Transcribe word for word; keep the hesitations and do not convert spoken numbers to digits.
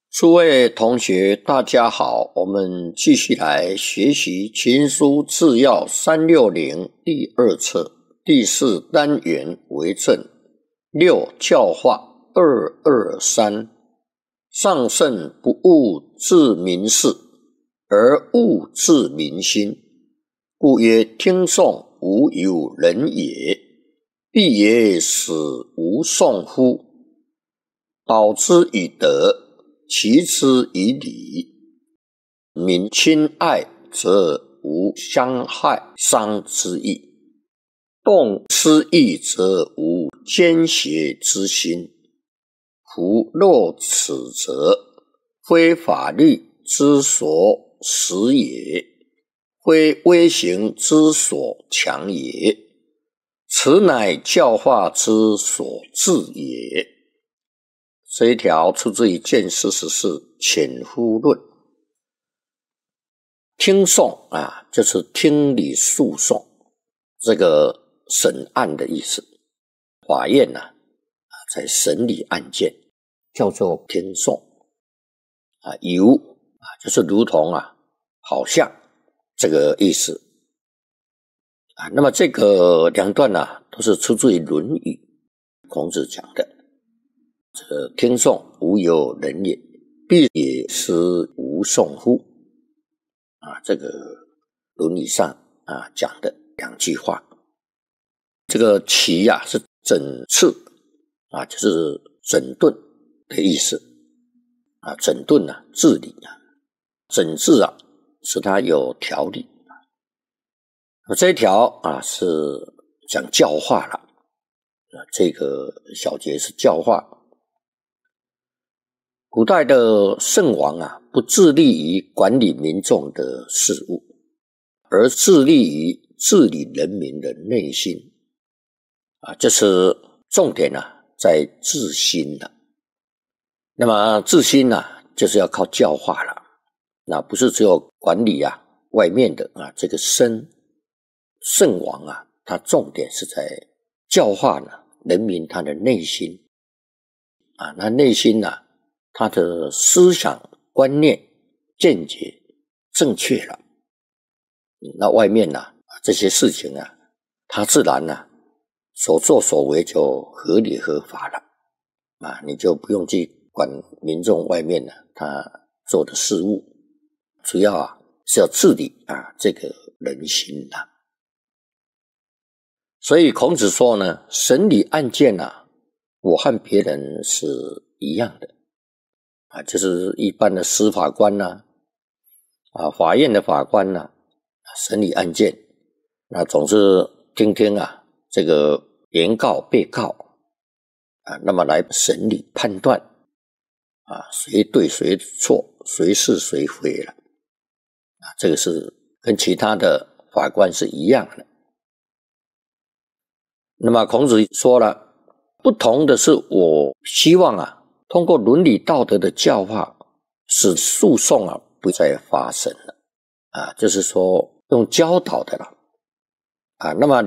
诸位同学大家好，我们继续来学习情书治要三百六十第二册第四单元为正六教化二二三。上圣不务治民事，而务治民心，故曰听讼无有人也，必也使无讼乎？导之以德，齐之以礼，民亲爱则无相害伤之意，动失意则无奸邪之心。夫若此则，非法律之所使也，非威刑之所强也，此乃教化之所致也。这一条出自于《谏四十四潜夫论》。听讼啊，就是听理诉讼，这个审案的意思。法院啊，在审理案件，叫做听讼啊，由啊，就是如同啊，好像这个意思啊。那么这个两段啊，都是出自于《论语》，孔子讲的。这个听讼无有人也，必也使无讼乎？啊，这个伦理上啊讲的两句话。这个齐啊是整治啊，就是整顿的意思啊，整顿啊，治理啊，整治啊，使它有条理啊。这一条啊是讲教化了啊，这个小节是教化。古代的圣王啊，不致力于管理民众的事务，而致力于治理人民的内心啊，这是重点啊，在治心啊。那么治心啊，就是要靠教化了，那不是只有管理啊外面的啊这个身。圣王啊，他重点是在教化呢人民他的内心啊，那内心啊，他的思想观念见解正确了，那外面啊这些事情啊，他自然啊所作所为就合理合法了啊，你就不用去管民众外面啊他做的事物，主要啊是要治理啊这个人心啊。所以孔子说呢，审理案件啊，我和别人是一样的啊，就是一般的司法官呐、啊，啊，法院的法官呐、啊，审理案件，那总是听听啊，这个原告、被告啊，那么来审理判断啊，谁对谁错，谁是谁非了啊，这个是跟其他的法官是一样的。那么孔子说了，不同的是，我希望啊，通过伦理道德的教化，使诉讼啊不再发生了啊，就是说用教导的了啊。那么